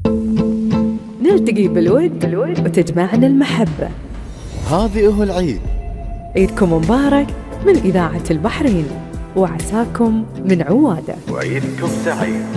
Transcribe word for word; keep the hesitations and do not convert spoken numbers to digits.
نلتقي بالود وتجمعنا المحبة. هذه هو العيد. عيدكم مبارك من إذاعة البحرين، وعساكم من عوادة. وعيدكم سعيد.